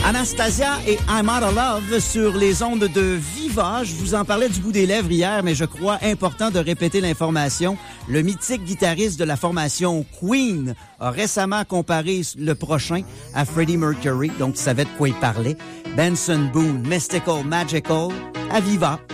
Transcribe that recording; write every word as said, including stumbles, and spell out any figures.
Anastasia et I'm Out of Love sur les ondes de Viva. Je vous en parlais du bout des lèvres hier, mais je crois important de répéter l'information. Le mythique guitariste de la formation Queen a récemment comparé le prochain à Freddie Mercury, donc il savait de quoi il parlait. Benson Boone, Mystical, Magical, à Viva.